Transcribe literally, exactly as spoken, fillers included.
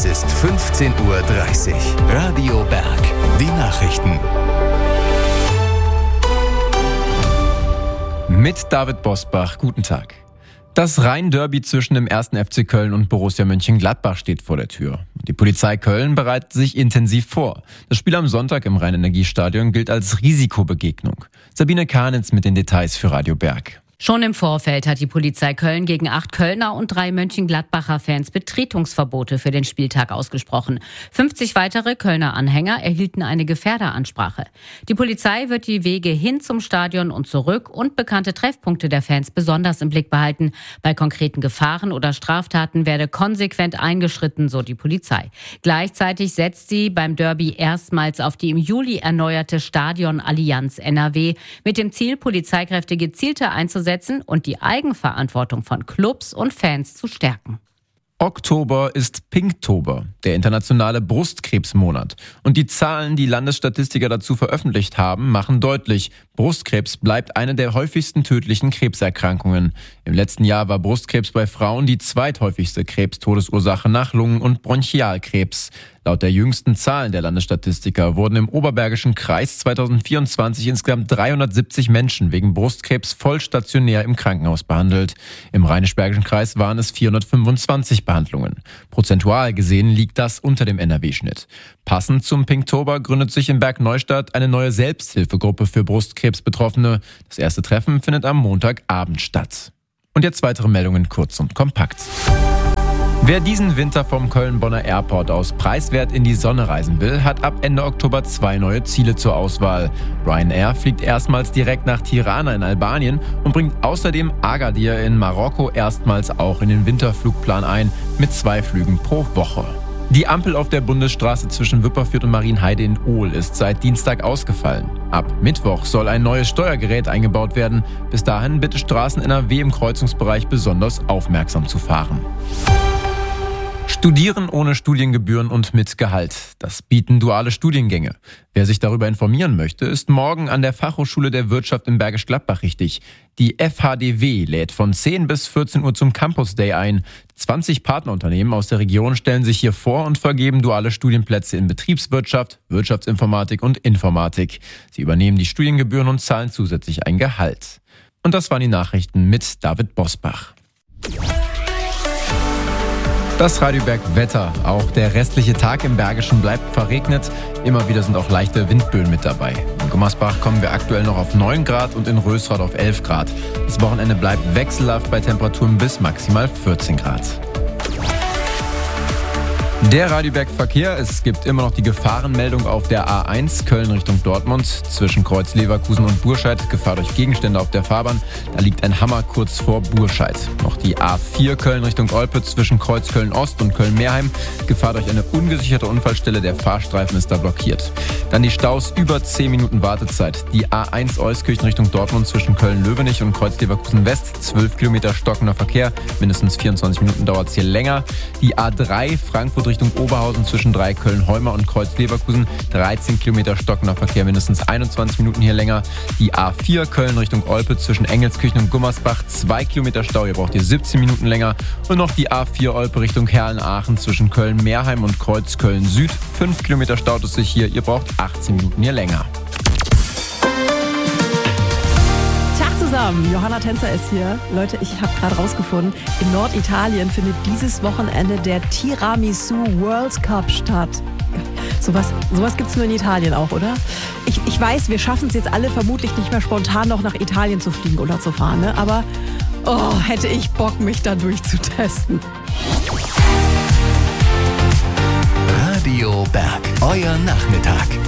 ist fünfzehn Uhr dreißig. Radio Berg. Die Nachrichten. Mit David Bosbach, guten Tag. Das Rhein-Derby zwischen dem ersten F C Köln und Borussia Mönchengladbach steht vor der Tür. Die Polizei Köln bereitet sich intensiv vor. Das Spiel am Sonntag im Rhein-Energiestadion gilt als Risikobegegnung. Sabine Kahnitz mit den Details für Radio Berg. Schon im Vorfeld hat die Polizei Köln gegen acht Kölner und drei Mönchengladbacher Fans Betretungsverbote für den Spieltag ausgesprochen. fünfzig weitere Kölner Anhänger erhielten eine Gefährderansprache. Die Polizei wird die Wege hin zum Stadion und zurück und bekannte Treffpunkte der Fans besonders im Blick behalten. Bei konkreten Gefahren oder Straftaten werde konsequent eingeschritten, so die Polizei. Gleichzeitig setzt sie beim Derby erstmals auf die im Juli erneuerte Stadionallianz N R W mit dem Ziel, Polizeikräfte gezielter einzusetzen und die Eigenverantwortung von Clubs und Fans zu stärken. Oktober ist Pinktober, der internationale Brustkrebsmonat. Und die Zahlen, die Landesstatistiker dazu veröffentlicht haben, machen deutlich, Brustkrebs bleibt eine der häufigsten tödlichen Krebserkrankungen. Im letzten Jahr war Brustkrebs bei Frauen die zweithäufigste Krebstodesursache nach Lungen- und Bronchialkrebs. Laut der jüngsten Zahlen der Landesstatistiker wurden im Oberbergischen Kreis zweitausendvierundzwanzig insgesamt dreihundertsiebzig Menschen wegen Brustkrebs vollstationär im Krankenhaus behandelt. Im Rheinisch-Bergischen Kreis waren es vierhundertfünfundzwanzig Behandlungen. Prozentual gesehen liegt das unter dem N R W-Schnitt. Passend zum Pinktober gründet sich in Bergneustadt eine neue Selbsthilfegruppe für Brustkrebsbetroffene. Das erste Treffen findet am Montagabend statt. Und jetzt weitere Meldungen kurz und kompakt. Wer diesen Winter vom Köln-Bonner Airport aus preiswert in die Sonne reisen will, hat ab Ende Oktober zwei neue Ziele zur Auswahl. Ryanair fliegt erstmals direkt nach Tirana in Albanien und bringt außerdem Agadir in Marokko erstmals auch in den Winterflugplan ein, mit zwei Flügen pro Woche. Die Ampel auf der Bundesstraße zwischen Wipperfürth und Marienheide in Ohl ist seit Dienstag ausgefallen. Ab Mittwoch soll ein neues Steuergerät eingebaut werden. Bis dahin bitte Straßen N R W im Kreuzungsbereich besonders aufmerksam zu fahren. Studieren ohne Studiengebühren und mit Gehalt. Das bieten duale Studiengänge. Wer sich darüber informieren möchte, ist morgen an der Fachhochschule der Wirtschaft in Bergisch Gladbach richtig. Die F H D W lädt von zehn bis vierzehn Uhr zum Campus Day ein. zwanzig Partnerunternehmen aus der Region stellen sich hier vor und vergeben duale Studienplätze in Betriebswirtschaft, Wirtschaftsinformatik und Informatik. Sie übernehmen die Studiengebühren und zahlen zusätzlich ein Gehalt. Und das waren die Nachrichten mit David Bosbach. Das Radio Berg Wetter. Auch der restliche Tag im Bergischen bleibt verregnet. Immer wieder sind auch leichte Windböen mit dabei. In Gummersbach kommen wir aktuell noch auf neun Grad und in Rösrath auf elf Grad. Das Wochenende bleibt wechselhaft bei Temperaturen bis maximal vierzehn Grad. Der Radio Berg Verkehr. Es gibt immer noch die Gefahrenmeldung auf der A eins Köln Richtung Dortmund. Zwischen Kreuz Leverkusen und Burscheid. Gefahr durch Gegenstände auf der Fahrbahn. Da liegt ein Hammer kurz vor Burscheid. Noch die A vier Köln Richtung Olpe zwischen Kreuz Köln Ost und Köln Meerheim. Gefahr durch eine ungesicherte Unfallstelle. Der Fahrstreifen ist da blockiert. Dann die Staus, über zehn Minuten Wartezeit. Die A eins Euskirchen Richtung Dortmund zwischen Köln-Löwenich und Kreuz Leverkusen West. zwölf Kilometer stockender Verkehr. Mindestens vierundzwanzig Minuten dauert es hier länger. Die A drei Frankfurt Richtung Oberhausen zwischen drei Köln-Heumer und Kreuz Leverkusen. dreizehn Kilometer stockender Verkehr, mindestens einundzwanzig Minuten hier länger. Die A vier Köln Richtung Olpe zwischen Engelskirchen und Gummersbach. zwei Kilometer Stau, ihr braucht hier siebzehn Minuten länger. Und noch die A vier Olpe Richtung Herlen-Aachen zwischen Köln-Meerheim und Kreuz Köln-Süd. fünf Kilometer staut es sich hier, ihr braucht achtzehn Minuten hier länger. Zusammen, Johanna Tänzer ist hier. Leute, ich habe gerade rausgefunden, in Norditalien findet dieses Wochenende der Tiramisu World Cup statt. Sowas, sowas gibt es nur in Italien auch, oder? Ich, ich weiß, wir schaffen es jetzt alle vermutlich nicht mehr spontan noch nach Italien zu fliegen oder zu fahren, ne? Aber oh, hätte ich Bock, mich da durchzutesten. Radio Berg, euer Nachmittag.